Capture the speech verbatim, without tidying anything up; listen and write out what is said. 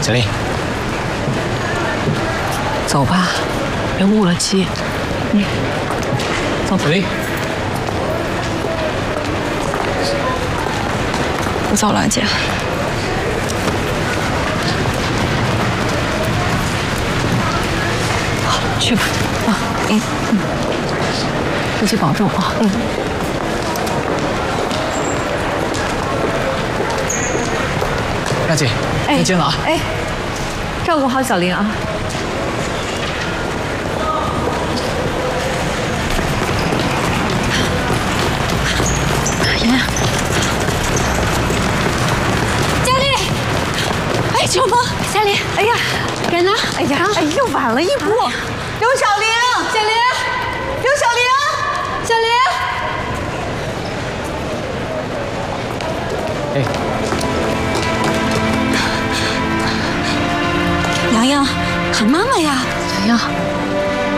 小丽， 走吧，别误了机。嗯，走吧。 小丽， 我走了，姐。好，去吧。啊，嗯嗯，出去保重啊。嗯。 大姐，再见了啊！ 哎，照顾好小玲啊。妍妍，佳丽，哎，秋风，佳丽，哎呀，人呢？哎呀，哎，又晚了一步。刘小玲，小玲，刘小玲，小玲。 哎。 洋洋，喊妈妈呀！洋洋，